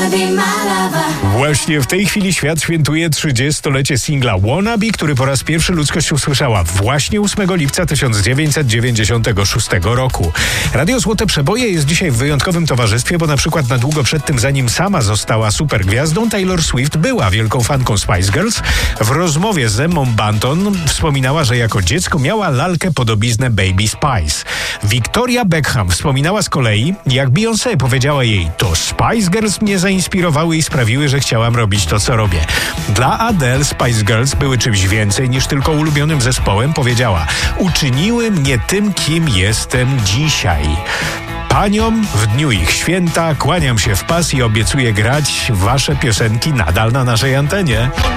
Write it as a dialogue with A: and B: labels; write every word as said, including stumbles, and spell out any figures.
A: Właśnie w tej chwili świat świętuje trzydziestolecie singla Wannabe, który po raz pierwszy ludzkość usłyszała właśnie ósmego lipca tysiąc dziewięćset dziewięćdziesiątego szóstego roku. Radio Złote Przeboje jest dzisiaj w wyjątkowym towarzystwie, bo na przykład na długo przed tym, zanim sama została supergwiazdą, Taylor Swift była wielką fanką Spice Girls. W rozmowie z Emmą Banton wspominała, że jako dziecko miała lalkę podobiznę Baby Spice. Victoria Beckham wspominała z kolei, jak Beyoncé powiedziała jej: to Spice Girls mnie zainspirowały i sprawiły, że chciałam robić to, co robię. Dla Adele Spice Girls były czymś więcej niż tylko ulubionym zespołem. Powiedziała: uczyniły mnie tym, kim jestem dzisiaj. Paniom w dniu ich święta kłaniam się w pas i obiecuję grać wasze piosenki nadal na naszej antenie.